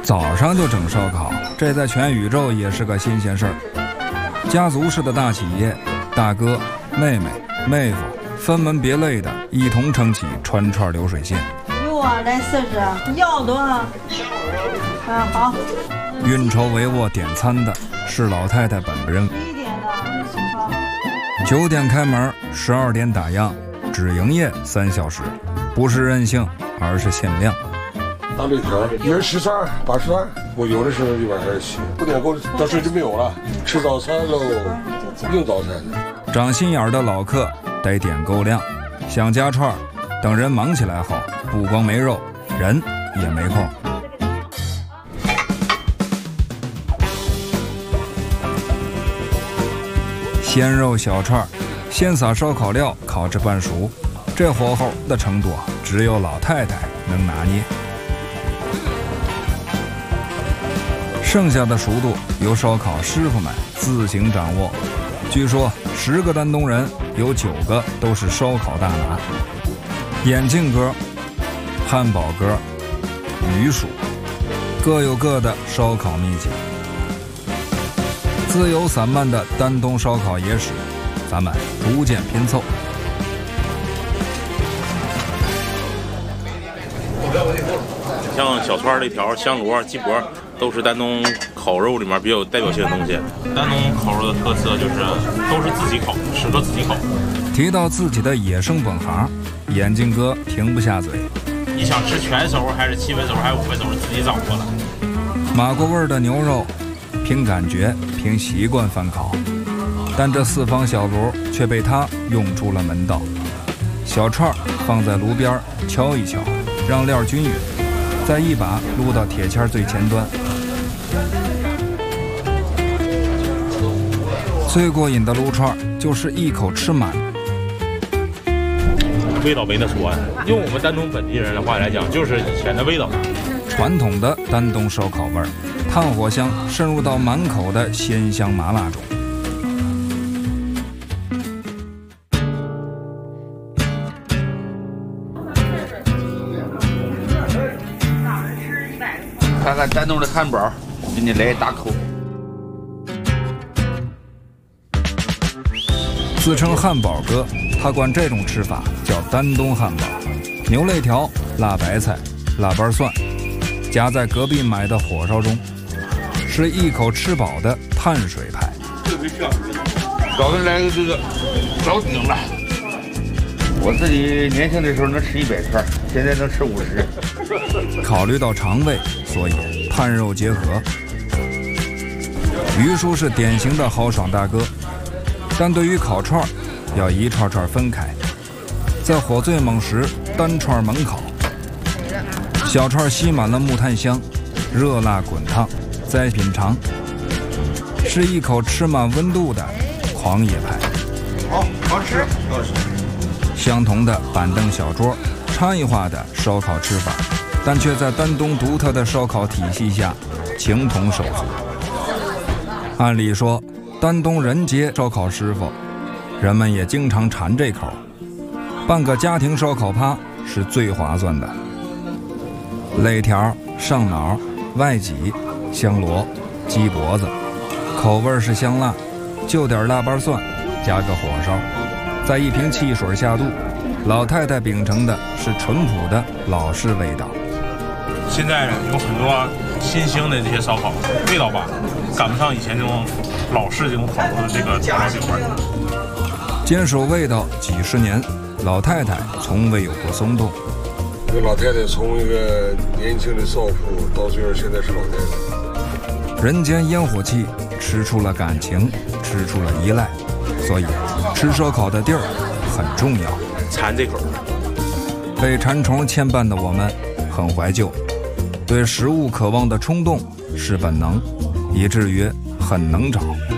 早上就整烧烤，这在全宇宙也是个新鲜事儿。家族式的大企业，大哥、妹妹、妹夫分门别类的一同撑起串串流水线。 有啊，来试试，要多少？好。 运筹帷幄点餐的是老太太本人。 11点的 9点开门，12点打烊，只营业3小时，不是任性，而是限量。 大肋条，1人10串，80串。我有的时候就晚上起，5点过到这就没有了，吃早餐喽，用早餐的。 长心眼的老客得点够量，想加串，等人忙起来后，不光没肉，人也没空。鲜肉小串，先撒烧烤料，烤至半熟，这火候的程度只有老太太能拿捏。剩下的熟度由烧烤师傅们自行掌握。据说10个丹东人有9个都是烧烤大拿。眼镜哥、汉堡哥、鱼薯各有各的烧烤秘籍。自由散漫的丹东烧烤野史，咱们逐渐拼凑。 像小串肋条、香螺、鸡脖，都是丹东烤肉里面比较有代表性的东西。丹东烤肉的特色就是都是自己烤，适合自己烤。 提到自己的野生本行，眼镜哥停不下嘴。 你想吃全熟还是7分熟还是5分熟，是自己掌握了。 马过味儿的牛肉，凭感觉、凭习惯翻烤，但这4方小炉却被他用出了门道。小串放在炉边敲一敲，让料均匀，再一把撸到铁签最前端。最过瘾的撸串就是一口吃满。 味道没得说，用我们丹东本地人的话来讲，就是以前的味道。 传统的丹东烧烤味儿，炭火香渗入到满口的鲜香麻辣中。 看看丹东的汉堡，给你来一大口。 自称汉堡哥，他管这种吃法叫丹东汉堡。牛肋条、辣白菜、腊八蒜，夹在隔壁买的火烧中，是一口吃饱的碳水派。 早晨来个这个老顶了。我自己年轻的时候能吃100串，现在能吃50。 考虑到肠胃，所以碳肉结合。于叔是典型的豪爽大哥，但对于烤串要一串串分开，在火最猛时单串猛烤。小串吸满了木炭香，热辣滚烫，再品尝，是一口吃满温度的狂野派。 好吃。 相同的板凳小桌，差异化的烧烤吃法，但却在丹东独特的烧烤体系下情同手足。按理说，丹东人杰烧烤师傅，人们也经常馋这口，办个家庭烧烤趴是最划算的。肋条、上脑、外脊、香螺、鸡脖子，口味是香辣，就点腊八蒜，加个火烧，再一瓶汽水下肚。老太太秉承的是淳朴的老式味道。 现在有很多新兴的这些烧烤，味道吧，赶不上以前这种老式这种烤肉的这个调料这块。 坚守味道几十年，老太太从未有过松动。 这个老太太从一个年轻的少妇到最后现在是老太太。 人间烟火气，吃出了感情，吃出了依赖，所以吃烧烤的地儿很重要。 馋这口， 被馋虫牵绊的我们很怀旧，对食物渴望的冲动是本能，以至于很能找。